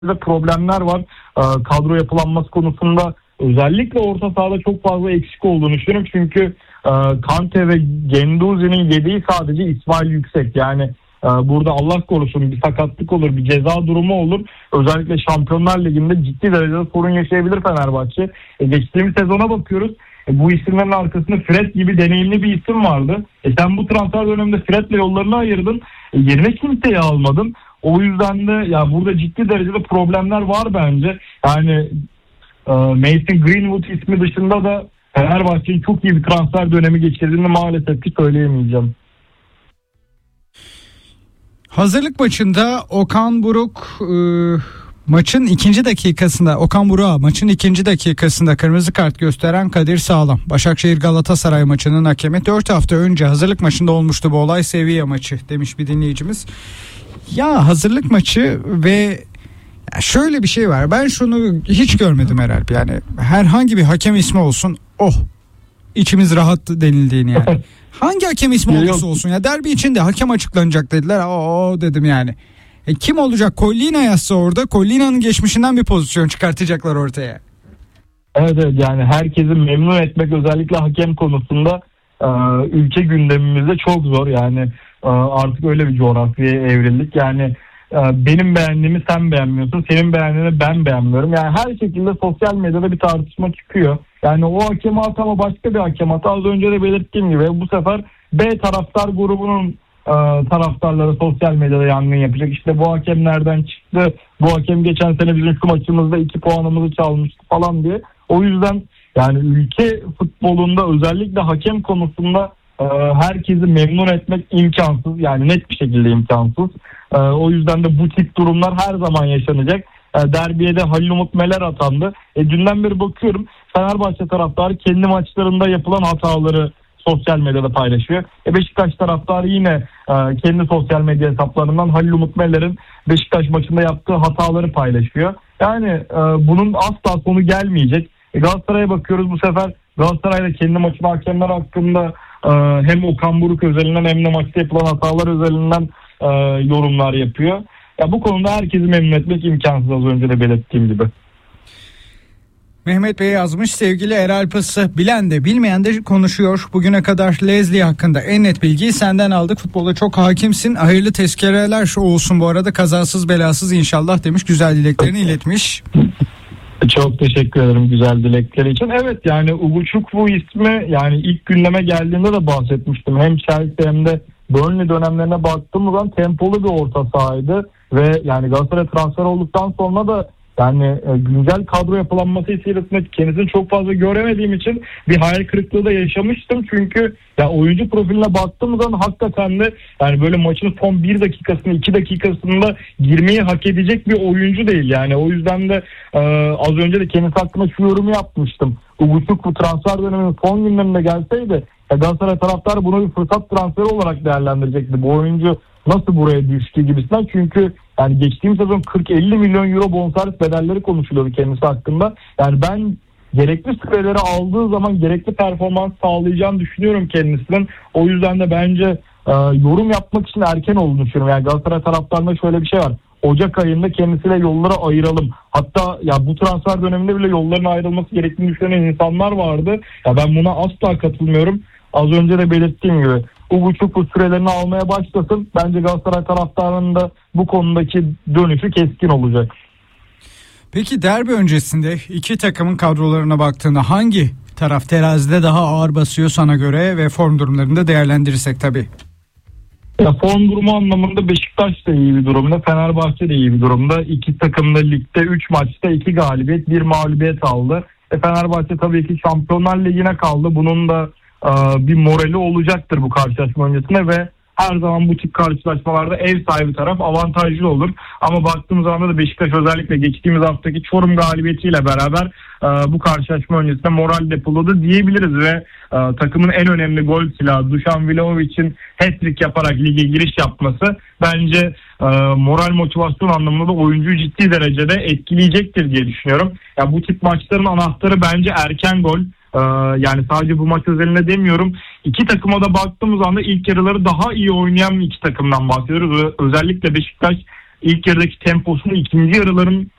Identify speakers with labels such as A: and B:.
A: derecede problemler var. Kadro yapılanması konusunda özellikle orta sahada çok fazla eksik olduğunu düşünüyorum. Çünkü Kante ve Guendouzi'nin yediği sadece İsmail Yüksek. Yani burada Allah korusun bir sakatlık olur, bir ceza durumu olur. Özellikle Şampiyonlar Ligi'nde ciddi derecede sorun yaşayabilir Fenerbahçe. Geçtiğimiz sezona bakıyoruz. Bu isimlerin arkasında Fred gibi deneyimli bir isim vardı. Sen bu transfer döneminde Fred'le yollarını ayırdın. Yerine kimseyi almadın. O yüzden de ya burada ciddi derecede problemler var bence. Yani Mason Greenwood ismi dışında da Fenerbahçe'nin çok iyi bir transfer dönemi geçirdiğini maalesef ki söyleyemeyeceğim.
B: Hazırlık maçında Okan Buruk maçın ikinci dakikasında kırmızı kart gösteren Kadir Sağlam. Başakşehir Galatasaray maçının hakemi. 4 hafta önce hazırlık maçında olmuştu bu olay, Sevilla maçı demiş bir dinleyicimiz. Ya hazırlık maçı ve şöyle bir şey var. Ben şunu hiç görmedim herhalde. Yani herhangi bir hakem ismi olsun, içimiz rahat denildiğini yani. Hangi hakem ismi olursa olsun ya, derbi için de hakem açıklanacak dediler. Dedim yani. Kim olacak? Collina yazsa orada, Collina'nın geçmişinden bir pozisyon çıkartacaklar ortaya.
A: Evet yani herkesi memnun etmek özellikle hakem konusunda ülke gündemimizde çok zor. Yani artık öyle bir coğrafyaya evrildik. Yani benim beğendiğimi sen beğenmiyorsun, senin beğendiğini ben beğenmiyorum. Yani her şekilde sosyal medyada bir tartışma çıkıyor. Yani o hakemi atama başka bir hakem ata. Az önce de belirttiğim gibi bu sefer B taraftar grubunun taraftarları sosyal medyada yangın yapacak. İşte bu hakem nereden çıktı? Bu hakem geçen sene bizim şu maçımızda 2 puanımızı çalmıştı falan diye. O yüzden yani ülke futbolunda özellikle hakem konusunda herkesi memnun etmek imkansız. Yani net bir şekilde imkansız. O yüzden de bu tip durumlar her zaman yaşanacak. Derbiye de Halil Umut Meler atandı. Dünden beri bakıyorum Fenerbahçe taraftarı kendi maçlarında yapılan hataları sosyal medyada paylaşıyor. Beşiktaş taraftarı yine kendi sosyal medya hesaplarından Halil Umut Meler'in Beşiktaş maçında yaptığı hataları paylaşıyor. Yani bunun asla sonu gelmeyecek. Galatasaray'a bakıyoruz bu sefer. Galatasaray'da kendi maçın hakemler hakkında hem Okan Buruk özelinden hem de maçta yapılan hatalar özelinden yorumlar yapıyor. Ya bu konuda herkesi memnun etmek imkansız, az önce de belirttiğim gibi.
B: Mehmet Bey yazmış, sevgili Erol Pası, bilen de bilmeyen de konuşuyor. Bugüne kadar Leslie hakkında en net bilgiyi senden aldık. Futbola çok hakimsin. Hayırlı tezkereler olsun bu arada, kazasız belasız inşallah demiş. Güzel dileklerini iletmiş.
A: Çok teşekkür ederim güzel dilekleri için. Evet yani Ugochukwu ismi yani ilk gündeme geldiğinde de bahsetmiştim. Hem Chelsea hem de Burnley dönemlerine baktığımız zaman tempolu bir orta sahaydı. Ve yani Galatasaray transfer olduktan sonra da yani güncel kadro yapılanması içerisinde kendisini çok fazla göremediğim için bir hayal kırıklığı da yaşamıştım. Çünkü ya oyuncu profiline baktığımız zaman hakikaten de yani böyle maçın son 1 dakikasında 2 dakikasında girmeyi hak edecek bir oyuncu değil. Yani o yüzden de az önce de kendisi hakkında şu yorumu yapmıştım. Ugochukwu transfer döneminin son günlerinde gelseydi Galatasaray taraftarı bunu bir fırsat transferi olarak değerlendirecekti. Bu oyuncu nasıl buraya düştü gibisinden. Çünkü yani geçtiğimiz sezon 40-50 milyon euro bonservis bedelleri konuşuluyordu kendisi hakkında. Yani ben gerekli süreleri aldığı zaman gerekli performans sağlayacağını düşünüyorum kendisinin. O yüzden de bence yorum yapmak için erken olduğunu düşünüyorum. Yani Galatasaray taraftarında şöyle bir şey var. Ocak ayında kendisiyle yolları ayıralım. Hatta ya bu transfer döneminde bile yolların ayrılması gerektiğini düşünen insanlar vardı. Ya ben buna asla katılmıyorum. Az önce de belirttiğim gibi Ugochukwu sürelerini almaya başlasın. Bence Galatasaray taraftarının da bu konudaki dönüşü keskin olacak.
B: Peki derbi öncesinde iki takımın kadrolarına baktığında hangi taraf terazide daha ağır basıyor sana göre ve form durumlarını da değerlendirirsek tabii?
A: Ya form durumu anlamında Beşiktaş da iyi bir durumda, Fenerbahçe de iyi bir durumda. İki takım da ligde 3 maçta 2 galibiyet 1 mağlubiyet aldı. Fenerbahçe tabii ki Şampiyonlar Ligi'ne kaldı. Bunun da bir morali olacaktır bu karşılaşma öncesinde ve her zaman bu tip karşılaşmalarda ev sahibi taraf avantajlı olur. Ama baktığımız zaman da Beşiktaş özellikle geçtiğimiz haftaki Çorum galibiyetiyle beraber bu karşılaşma öncesinde moral depoladı diyebiliriz ve takımın en önemli gol silahı Dušan Vlahovic'in hat-trick yaparak lige giriş yapması bence moral motivasyon anlamında da oyuncuyu ciddi derecede etkileyecektir diye düşünüyorum. Ya bu tip maçların anahtarı bence erken gol. Yani sadece bu maç özelinde demiyorum. İki takıma da baktığımız anda ilk yarıları daha iyi oynayan iki takımdan bahsediyoruz. Özellikle Beşiktaş ilk yarıdaki temposunu ikinci yarıların